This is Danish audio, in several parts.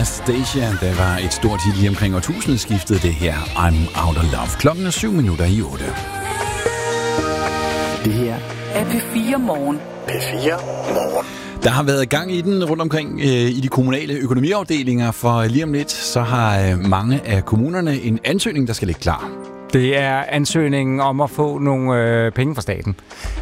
Anastasia, der var et stort hit lige omkring årtusindeskiftet, det her I'm Out of Love. Klokken er 7:07. Det her er P4 Morgen. P4 Morgen. Der har været gang i den rundt omkring i de kommunale økonomiafdelinger, for lige om lidt, så har mange af kommunerne en ansøgning, der skal ligge klar. Det er ansøgningen om at få nogle penge fra staten.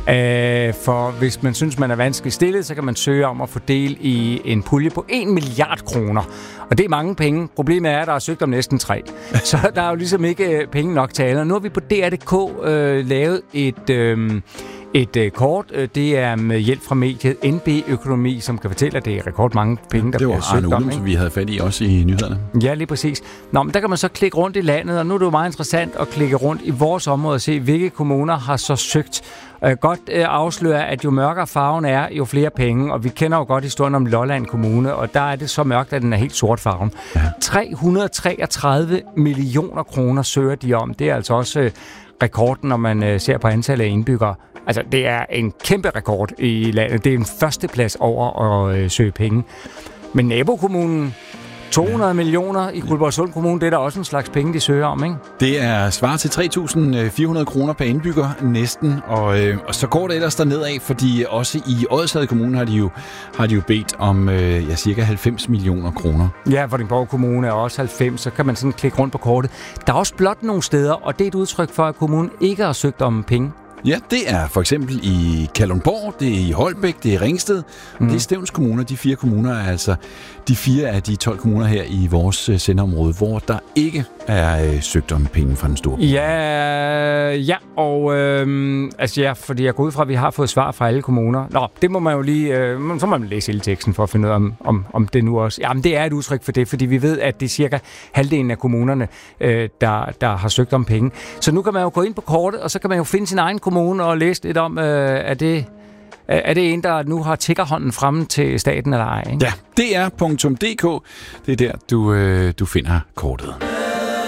For hvis man synes, man er vanskeligt stillet, så kan man søge om at få del i en pulje på 1 milliard kroner. Og det er mange penge. Problemet er, at der er søgt om næsten 3. Så der er jo ligesom ikke penge nok til alle. Nu har vi på DR.dk lavet et kort. Det er med hjælp fra mediet NB Økonomi, som kan fortælle, at det er rekordmange penge, der bliver søgt om. Det var Arne som vi havde fat i også i nyhederne. Ja, lige præcis. Nå, men der kan man så klikke rundt i landet, og nu er det jo meget interessant at klikke rundt i vores område og se, hvilke kommuner har så søgt. Og jeg kan godt afsløre, at jo mørkere farven er, jo flere penge. Og vi kender jo godt historien om Lolland Kommune, og der er det så mørkt, at den er helt sort farven. Ja. 333 millioner kroner søger de om. Det er altså også rekorden, når man ser på antallet af indbyggere. Altså, det er en kæmpe rekord i landet. Det er en førsteplads over at søge penge. Men nabokommunen, 200 millioner i Guldborgsund Kommune, det er der også en slags penge, de søger om, ikke? Det er svar til 3.400 kroner per indbygger næsten, og så går det ellers dernedad, fordi også i Odsherred Kommune har de jo bedt om cirka 90 millioner kroner. Ja, Vordingborg Kommune er også 90, så kan man sådan klikke rundt på kortet. Der er også blot nogle steder, og det er et udtryk for, at kommunen ikke har søgt om penge. Ja, det er for eksempel i Kalundborg, det er i Holbæk, det er Ringsted, det er Stevns Kommune. De 4 kommuner er altså de 4 af de 12 kommuner her i vores sendeområde, hvor der ikke er søgt om penge fra den store kommune. Ja, og fordi jeg går ud fra, at vi har fået svar fra alle kommuner. Nå, det må man jo lige, så må man læse hele teksten for at finde ud af, om det nu også. Jamen, det er et udtryk for det, fordi vi ved, at det er cirka halvdelen af kommunerne, der har søgt om penge. Så nu kan man jo gå ind på kortet, og så kan man jo finde sin egen kommune og læse lidt om, er det en, der nu har tiggerhånden fremme til staten eller ej? Ikke? Ja, dr.dk. Det er der, du finder kortet.